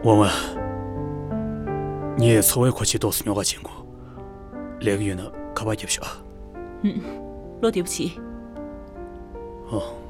文文，你也从未过去都是鸟个经过，那个月呢，可把接不下。 罗对不起。 哦。